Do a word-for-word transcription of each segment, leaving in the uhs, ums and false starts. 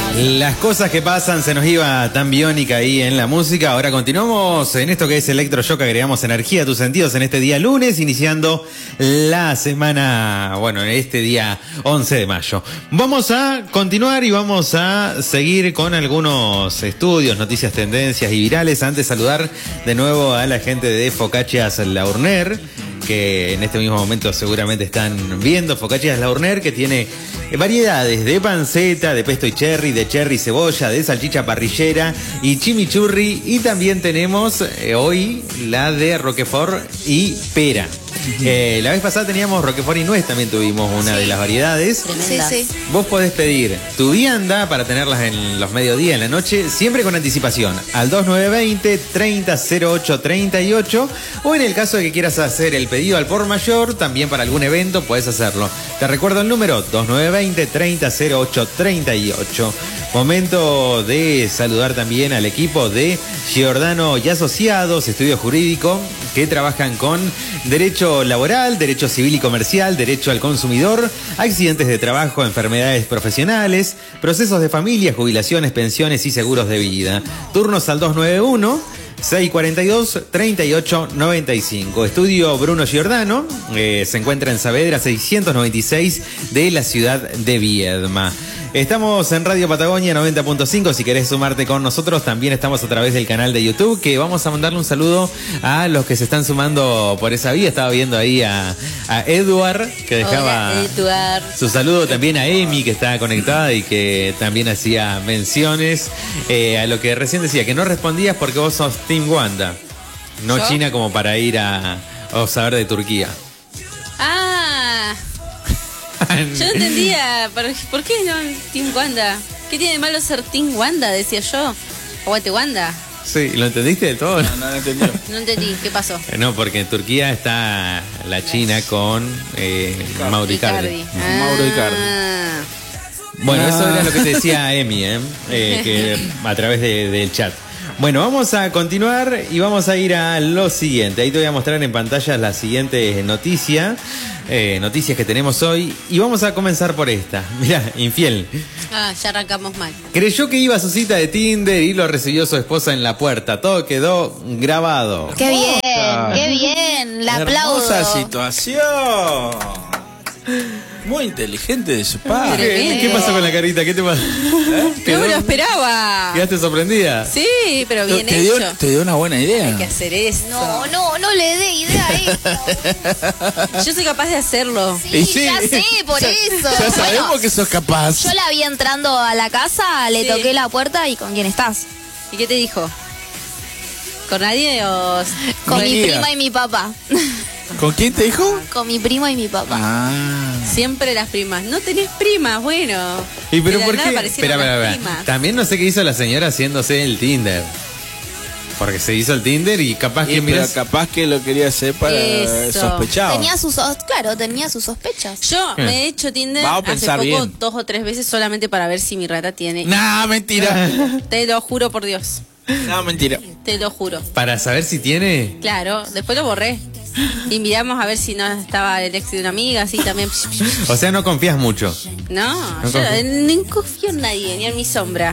Las cosas que pasan, se nos iba tan biónica ahí en la música. Ahora continuamos en esto que es Electroshock, agregamos energía a tus sentidos en este día lunes, iniciando la semana, bueno, en este día once de mayo. Vamos a continuar y vamos a seguir con algunos estudios, noticias, tendencias y virales. Antes saludar de nuevo a la gente de Focaccias Laurner, que en este mismo momento seguramente están viendo. Focaccias Laurner, que tiene variedades de panceta, de pesto y cherry, de cherry cebolla, de salchicha parrillera y chimichurri. Y también tenemos eh, hoy la de roquefort y pera. Eh, la vez pasada teníamos roquefort y nuez, también tuvimos una Sí. de las variedades. Sí, sí. Vos podés pedir tu vianda para tenerlas en los mediodías, en la noche, siempre con anticipación, al dos nueve veinte, treinta cero ocho treinta y ocho, o en el caso de que quieras hacer el pedido al por mayor, también para algún evento podés hacerlo. Te recuerdo el número, dos nueve veinte, treinta cero ocho treinta y ocho. Momento de saludar también al equipo de Giordano y Asociados, estudio jurídico, que trabajan con derecho laboral, derecho civil y comercial, derecho al consumidor, accidentes de trabajo, enfermedades profesionales, procesos de familia, jubilaciones, pensiones y seguros de vida. Turnos al dos nueve uno, seiscientos cuarenta y dos, treinta y ocho noventa y cinco. Estudio Bruno Giordano, eh, se encuentra en Saavedra seiscientos noventa y seis de la ciudad de Viedma. Estamos en Radio Patagonia noventa punto cinco, si querés sumarte con nosotros, también estamos a través del canal de YouTube, que vamos a mandarle un saludo a los que se están sumando por esa vía. Estaba viendo ahí a, a Eduard, que dejaba Hola, Eduard. su saludo, también a Emi, que está conectada y que también hacía menciones eh, a lo que recién decía, que no respondías porque vos sos Team Wanda, no ¿Yo? China, como para ir a, a saber de Turquía. Ah, yo no entendía. ¿Por, por qué no Team Wanda? ¿Qué tiene de malo ser Team Wanda? Decía yo. Aguante Wanda. Sí, ¿lo entendiste de todo? No, no lo entendí. No entendí. ¿Qué pasó? No, porque en Turquía está la China con eh, Mauro Icardi. Ah. Mauro Icardi. Bueno, eso Ah. era lo que te decía Emi, ¿eh? Eh, que a través de- del chat. Bueno, vamos a continuar y vamos a ir a lo siguiente. Ahí te voy a mostrar en pantalla la siguiente noticia, eh, noticias que tenemos hoy. Y vamos a comenzar por esta. Mirá, infiel. Ah, ya arrancamos mal. Creyó que iba a su cita de Tinder y lo recibió su esposa en la puerta. Todo quedó grabado. Qué bien, qué bien, la aplaudo. Hermosa situación. Muy inteligente de su padre. ¿Qué, Tremendo. qué pasó con la carita? ¿Qué te pasó? No me lo esperaba. ¿Quedaste sorprendida? Sí, pero bien te, dio, hecho. te dio una buena idea. Hay que hacer eso. No, no, no le dé idea a esto. Yo soy capaz de hacerlo. Sí, Y sí. ya sé, por eso. Ya sabemos Bueno, que sos capaz. yo la vi entrando a la casa, le Sí. toqué la puerta y ¿con quién estás? ¿Y qué te dijo? ¿Con nadie o...? Con mi Amiga. prima y mi papá. ¿Con quién te dijo? Con mi primo y mi papá. Ah. Siempre las primas. No tenés primas, bueno. ¿Y pero De la por nada qué? aparecieron Espera, espera, las espera. primas. También no sé qué hizo la señora haciéndose el Tinder. Porque se hizo el Tinder y capaz Y, que pero miras. capaz que lo quería hacer para Eso. sospechar. Tenía sus, sos- claro, tenía sus sospechas. Yo Eh. me he hecho Tinder Vamos a hace pensar poco bien. dos o tres veces solamente para ver si mi rata tiene. Nah, mentira. Te lo juro por Dios. No, mentira. Te lo juro. Para saber si tiene. Claro, después lo borré. Y miramos a ver si no estaba el ex de una amiga, así también. O sea, no confías mucho. No, No yo confío. no confío en nadie, ni en mi sombra.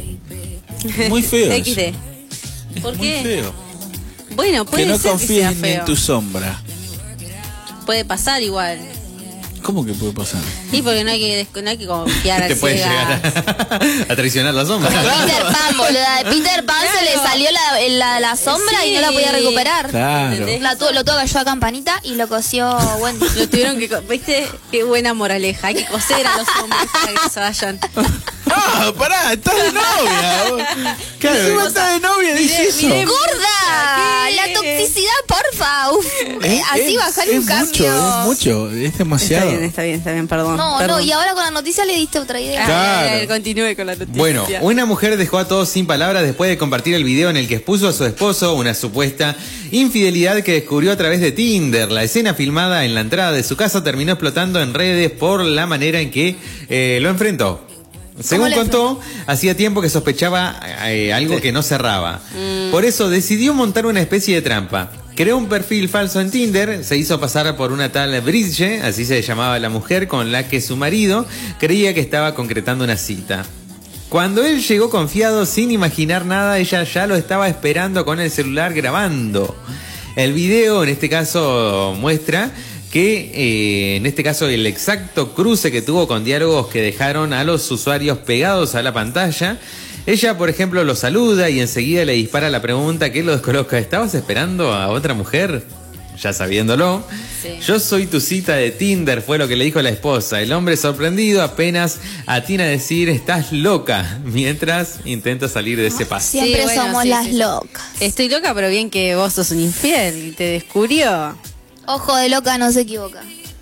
Muy feo eso. equis de. ¿Por Muy qué? feo. Bueno, Que puede no ser que sea confíes ni en feo. tu sombra. Puede pasar igual. ¿Cómo que puede pasar? Sí, porque no hay que, des- no hay que confiar Te al puede ciega. llegar a, a traicionar la sombra. Peter Pan, boluda. De Peter Pan se le Claro. salió la, la, la sombra Sí. y no la podía recuperar. Claro. ¿Entendés? La tu- lo tuvo que yo a Campanita y lo cosió Wendy. Lo tuvieron que... co- ¿Viste? Qué buena moraleja. Hay que coser a los hombres para que se vayan. ¡Ah, pará! ¡Estás de novia! vos. Claro. Encima estás de novia, dice Mire, eso. mire. ¡Gorda! ¿Qué? La toxicidad, porfa. Uf. Es- Así es- bajar es un cambio. mucho, es mucho, es demasiado. Está bien, está bien, está bien, perdón. No, perdón. no, y ahora con la noticia le diste otra idea. Ah, Claro. a ver, continúe con la noticia. Bueno, una mujer dejó a todos sin palabras después de compartir el video en el que expuso a su esposo una supuesta infidelidad que descubrió a través de Tinder. La escena filmada en la entrada de su casa terminó explotando en redes por la manera en que eh, lo enfrentó. Según le contó, hacía tiempo que sospechaba eh, algo que no cerraba. Mm. Por eso decidió montar una especie de trampa. Creó un perfil falso en Tinder, se hizo pasar por una tal Bridge, así se llamaba la mujer con la que su marido creía que estaba concretando una cita. Cuando él llegó confiado sin imaginar nada, ella ya lo estaba esperando con el celular grabando. El video en este caso muestra que eh, en este caso el exacto cruce que tuvo con diálogos que dejaron a los usuarios pegados a la pantalla. Ella, por ejemplo, lo saluda y enseguida le dispara la pregunta que lo descoloca. ¿Estabas esperando a otra mujer? Ya sabiéndolo. Sí. Yo soy tu cita de Tinder, fue lo que le dijo la esposa. El hombre sorprendido apenas atina a decir estás loca, mientras intenta salir de ese paso. Siempre Sí, bueno, somos sí, las sí, sí. locas. Estoy loca, pero bien que vos sos un infiel y te descubrió. Ojo de loca no se equivoca.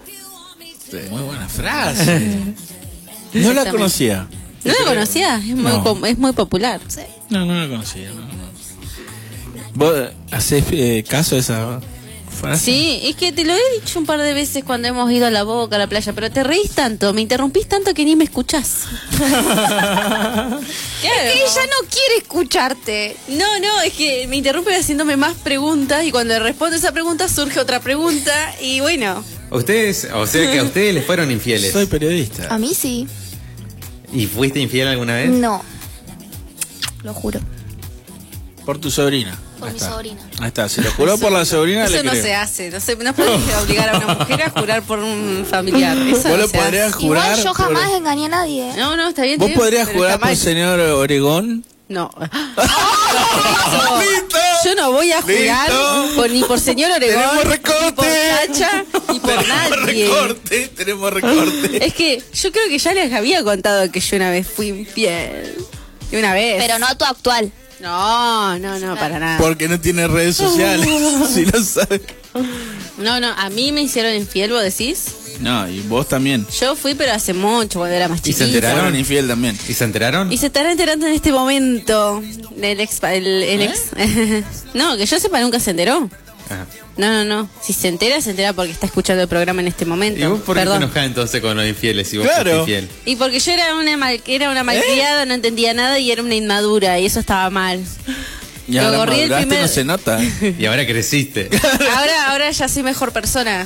Muy buena frase. No la Exactamente. conocía. ¿No la conocías? Es muy, No. po- es muy popular. Sí. No, no la conocía. No, no. ¿Vos hacés eh, caso a esa frase? Sí, es que te lo he dicho un par de veces cuando hemos ido a la Boca, a la playa, pero te reís tanto, me interrumpís tanto que ni me escuchás. Claro. Que ella no quiere escucharte. No, no, es que me interrumpen haciéndome más preguntas y cuando le respondo esa pregunta surge otra pregunta y bueno. Ustedes, o sea que a ustedes les fueron infieles. Soy periodista. A mí sí. ¿Y fuiste infiel alguna vez? No. Lo juro. Por tu sobrina. Por Ahí mi está. sobrina. Ahí está, si lo juró por la sobrina, Eso le no creo. se hace, no se no puedes obligar a una mujer a jurar por un familiar. Eso Vos no lo se podrías hace. jurar. Igual yo por- jamás engañé a nadie. ¿eh? No, no, está bien. ¿Vos está bien, podrías pero jurar está por mal. el señor Oregón? No. ¡Listo! Yo no voy a jurar Listo. por, ni por señor Oregón, Tenemos ni recorte. por Sacha, ni por Tenemos nadie. recorte, tenemos recorte. Es que yo creo que ya les había contado que yo una vez fui infiel. Y una vez. Pero no a tu actual. No, no, no, para nada. Porque no tiene redes sociales. Si no sabe. No, no, a mí me hicieron infiel, ¿vos decís? No, y vos también. Yo fui, pero hace mucho, cuando era más ¿Y se chiquita. enteraron? Fueron infiel también. ¿Y se enteraron? Y se estará enterando en este momento el ex... El, el ¿Eh? ex no, que yo sepa, nunca se enteró. Ajá. No, no, no. Si se entera, se entera porque está escuchando el programa en este momento. ¿Y vos por qué te Perdón. enojás entonces con los infieles si vos Claro. fuiste infiel? Y porque yo era una mal, era una malcriada, no entendía nada y era una inmadura y eso estaba mal. Y Lo ahora corrí el maduraste, primer- no se nota. Y ahora creciste. Ahora, ahora ya soy mejor persona.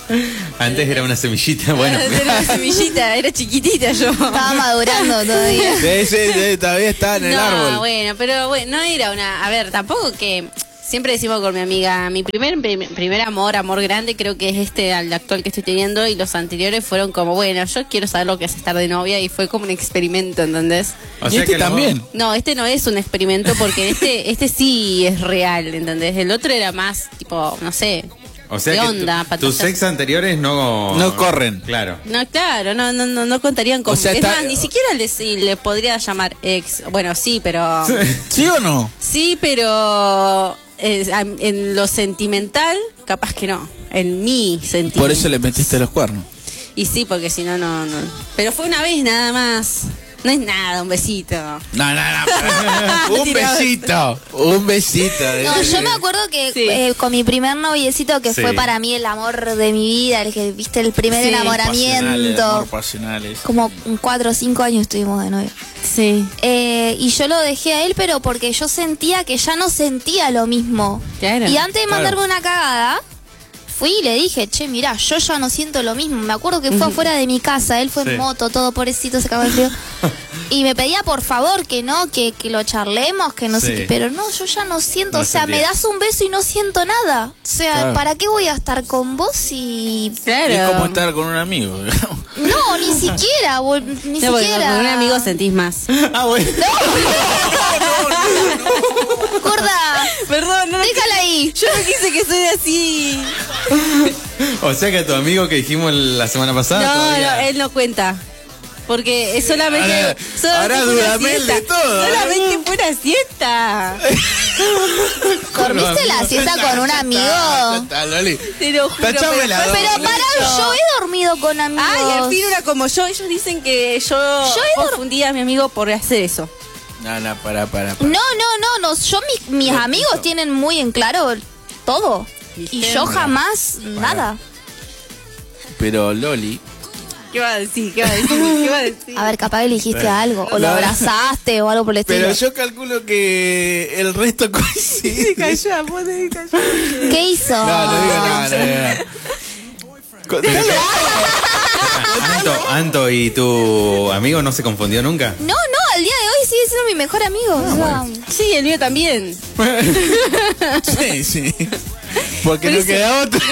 Antes era una semillita, bueno. Era una semillita, era chiquitita yo. Estaba madurando todavía. De ese, de- todavía está en el no, árbol. bueno, pero bueno, no era una... A ver, tampoco que... Siempre decimos con mi amiga, mi primer prim- primer amor, amor grande, creo que es este, el actual que estoy teniendo, y los anteriores fueron como, bueno, yo quiero saber lo que es estar de novia, y fue como un experimento, ¿entendés? O Y sea este que el amor- también. No, este no es un experimento porque este este sí es real, ¿entendés? El otro era más, tipo, no sé, O sea ¿qué que onda? tu- Patasas. tus ex anteriores no... No corren. Claro. No, claro, no, no, no, no contarían con... O sea, es está- más, ni siquiera le, sí, le podría llamar ex. Bueno, sí, pero... ¿Sí o no? Sí, pero... eh, a- en lo sentimental, capaz que no. En mi sentimiento. Por eso le metiste los cuernos. Y sí, porque si no, no, no. Pero fue una vez nada más. No es nada, un besito. No, no, no. Un Tirado. besito. Un besito. No, yo me acuerdo que Sí. eh, con mi primer noviecito, que Sí. fue para mí el amor de mi vida, el que viste el primer Sí. enamoramiento. Amor pasionales. Como cuatro o cinco años estuvimos de novio. Sí. Eh, y yo lo dejé a él, pero porque yo sentía que ya no sentía lo mismo. Claro. Y antes de Claro. mandarme una cagada, fui y le dije, che, mirá, yo ya no siento lo mismo. Me acuerdo que fue afuera de mi casa, él fue Sí. en moto, todo pobrecito, se cagó de frío. Y me pedía por favor que no, que, que lo charlemos, que no Sí. sé qué. Pero no, yo ya no siento, No o sea, sentía. me das un beso y no siento nada. O sea, Claro. ¿para qué voy a estar con vos si... Claro. Es como estar con un amigo. No, ni siquiera, bol- ni No, porque siquiera. con un amigo sentís más. Ah, bueno. Gorda, Perdón, no lo déjala ahí. Yo no quise que soy así. O sea que a tu amigo que dijimos la semana pasada No, todavía... no, él no cuenta. Porque es solamente. Ahora- solamente ahora fue una Dudamel de siesta. todo, ¿eh? Solamente fue una siesta. ¿Dormiste la siesta con un amigo? Ya está, Loli. Te lo juro. Tachame la pero- dos. Pero para, yo he dormido con amigos. Ay, al fin una como yo. Ellos dicen que yo, Yo he dor- confundí a mi amigo por hacer eso. No, no, para, para. No, no, no, no. Yo, mis, mis amigos tienen muy en claro todo. Y yo jamás nada. Pero Loli. ¿Qué va a decir? ¿Qué va a decir? ¿Qué va a decir? A ver, capaz le dijiste algo. O lo No. abrazaste o algo por el estilo. Pero yo calculo que el resto coincide. Calla, vos te callá. ¿Qué hizo? No, no digo nada, no digo nada. Contale. Anto, Anto, ¿y tu amigo no se confundió nunca? No, no, al día de hoy sigue siendo mi mejor amigo. o sea, Sí, el mío también. Sí, sí. Porque Pero no ese- queda otro.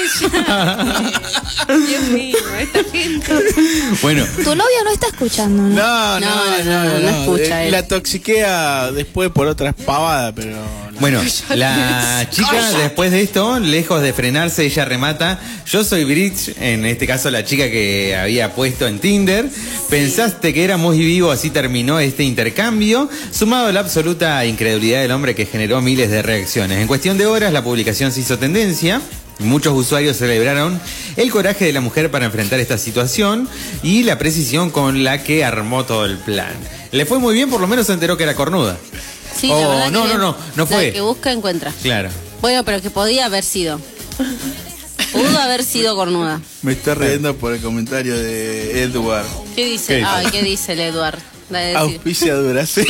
Dios mío, esta gente. Bueno, tu novio no está escuchando, ¿no? No, no, No, no, no, no, no escucha Eh, él. La toxiquea después por otras pavadas, pero... no. bueno, la chica después de esto, lejos de frenarse, ella remata. Yo soy Bridge, en este caso la chica que había puesto en Tinder. Pensaste que era muy vivo, así terminó este intercambio, sumado a la absoluta incredulidad del hombre que generó miles de reacciones. En cuestión de horas, la publicación se hizo tendencia. Muchos usuarios celebraron el coraje de la mujer para enfrentar esta situación y la precisión con la que armó todo el plan. Le fue muy bien, por lo menos se enteró que era cornuda. Sí, la Oh, verdad no, que no, no, no fue. La que busca, encuentra. Claro. Bueno, pero que podía haber sido. Pudo haber sido cornuda. Me está riendo por el comentario de Edward. ¿Qué dice? ¿Qué dice? Ay, ¿qué dice el Eduard? La de decir, Auspicia Duracell.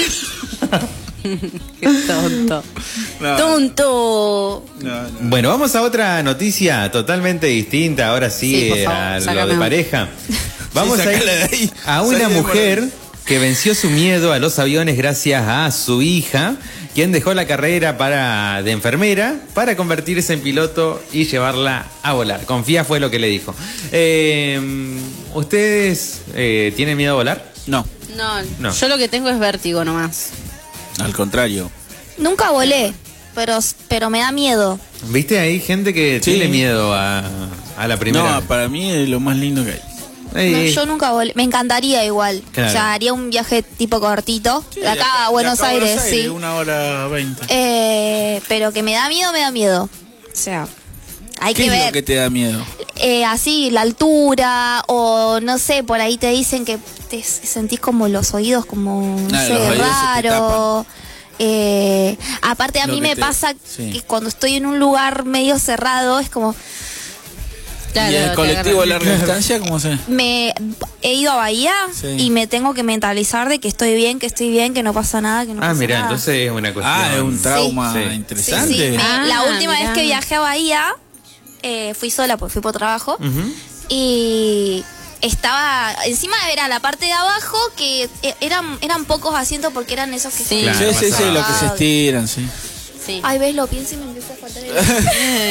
qué tonto. No, ¡Tonto! no, no. Bueno, vamos a otra noticia totalmente distinta, ahora sí, Sí, por eh, favor, a lo sácame de una. pareja. Vamos Sí, a ir sácala de ahí. a una Salí de mujer Morón. que venció su miedo a los aviones gracias a su hija, quien dejó la carrera para, de enfermera para convertirse en piloto y llevarla a volar. Confía fue lo que le dijo. Eh, ¿Ustedes eh, tienen miedo a volar? No, No, No. yo lo que tengo es vértigo nomás. al contrario. Nunca volé, pero, pero me da miedo. ¿Viste? Hay gente que Sí. tiene miedo a, a la primera. No, para mí es lo más lindo que hay. Eh, No, eh, yo nunca volé. Me encantaría igual. Claro. O sea, haría un viaje tipo cortito. de acá a De Buenos acá a Aires, sí. Una hora veinte. Eh, pero que me da miedo, me da miedo. O sea, hay ¿Qué que es ver. lo que te da miedo? Eh, así, la altura, o no sé, por ahí te dicen que te sentís como los oídos, como, no Ah, sé, los oídos se te raro. Eh, aparte, a Lo mí que me te- pasa sí. que cuando estoy en un lugar medio cerrado, es como, Claro, ¿Y el te colectivo a agarra. larga distancia cómo se? me he ido a Bahía Sí. y me tengo que mentalizar de que estoy bien, que estoy bien, que no pasa nada, que no Ah, pasa mira, nada. entonces es una cuestión. Ah, es un trauma Sí. Sí, interesante. sí, me- Ah, la última mirá. vez que viajé a Bahía, eh, fui sola, pues fui por trabajo. Ujú. Y estaba, encima era la parte de abajo, que eh, eran eran pocos asientos porque eran esos que Sí. se- Claro, Sí, sí, sí, más lo que se estiran, sí. Sí. Ay, ves, lo pienso y me empieza a faltar el...